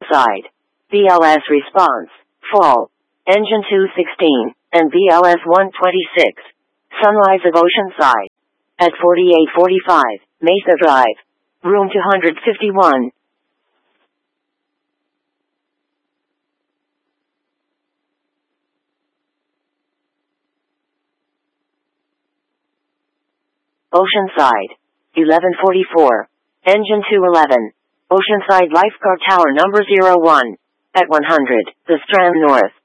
Side. BLS response. Fall. Engine 216 and BLS 126. Sunrise of Oceanside. At 4845, Mesa Drive. Room 251. Oceanside. 1144. Engine 211. Oceanside Lifeguard Tower number 01. At 100, The Strand North.